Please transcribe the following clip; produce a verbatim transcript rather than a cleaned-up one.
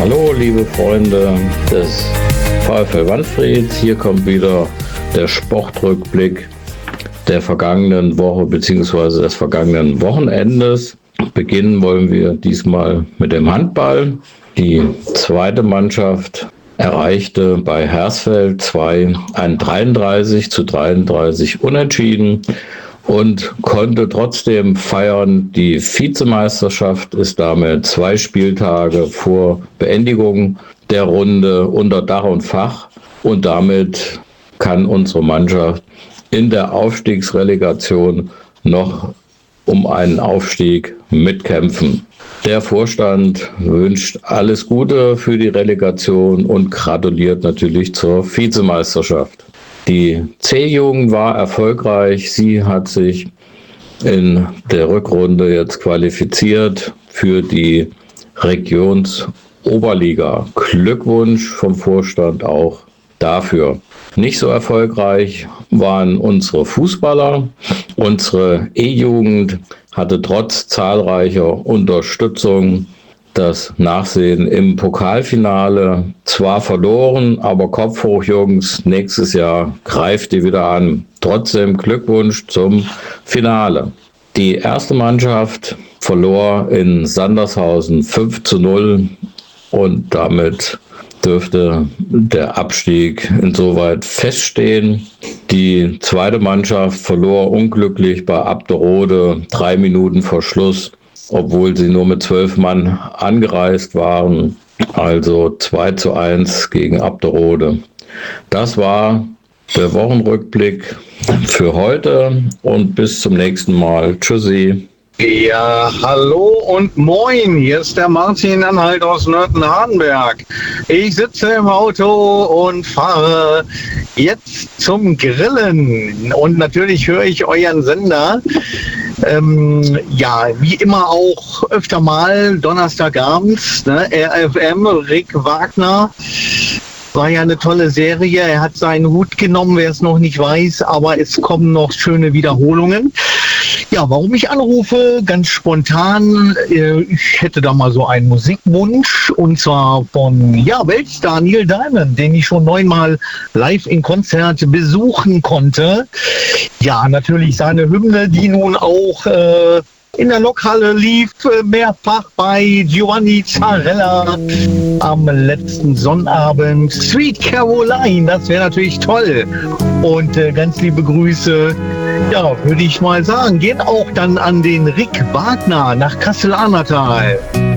Hallo liebe Freunde des VfL Wanfried, hier kommt wieder der Sportrückblick der vergangenen Woche bzw. des vergangenen Wochenendes. Beginnen wollen wir diesmal mit dem Handball. Die zweite Mannschaft erreichte bei Hersfeld zwei ein dreiunddreißig zu dreiunddreißig Unentschieden und konnte trotzdem feiern. Die Vizemeisterschaft ist damit zwei Spieltage vor Beendigung der Runde unter Dach und Fach und damit kann unsere Mannschaft in der Aufstiegsrelegation noch um einen Aufstieg mitkämpfen. Der Vorstand wünscht alles Gute für die Relegation und gratuliert natürlich zur Vizemeisterschaft. Die C-Jugend war erfolgreich. Sie hat sich in der Rückrunde jetzt qualifiziert für die Regionsoberliga. Glückwunsch vom Vorstand auch dafür. Nicht so erfolgreich waren unsere Fußballer. Unsere E-Jugend hatte trotz zahlreicher Unterstützung das Nachsehen im Pokalfinale zwar verloren, aber Kopf hoch, Jungs, nächstes Jahr greift ihr wieder an. Trotzdem Glückwunsch zum Finale. Die erste Mannschaft verlor in Sandershausen fünf zu null und damit dürfte der Abstieg insoweit feststehen. Die zweite Mannschaft verlor unglücklich bei Abderode drei Minuten vor Schluss, obwohl sie nur mit zwölf Mann angereist waren. Also zwei zu eins gegen Abderode. Das war der Wochenrückblick für heute und bis zum nächsten Mal. Tschüssi. Ja, hallo und moin, hier ist der Martin Anhalt aus Nörten-Hardenberg. Ich sitze im Auto und fahre jetzt zum Grillen und natürlich höre ich euren Sender. Ähm, ja, wie immer auch öfter mal Donnerstagabends, ne, R F M, Rick Wagner. War ja eine tolle Serie, er hat seinen Hut genommen, wer es noch nicht weiß, aber es kommen noch schöne Wiederholungen. Ja, warum ich anrufe, ganz spontan, ich hätte da mal so einen Musikwunsch und zwar von, ja, Weltstar Neil Diamond, den ich schon neunmal live in Konzert besuchen konnte. Ja, natürlich seine Hymne, die nun auch äh, in der Lokhalle lief, mehrfach bei Giovanni Zarella am letzten Sonnabend. Sweet Caroline, das wäre natürlich toll. Und äh, ganz liebe Grüße, ja, würde ich mal sagen, gehen auch dann an den Rick Wagner nach Kassel-Annatal.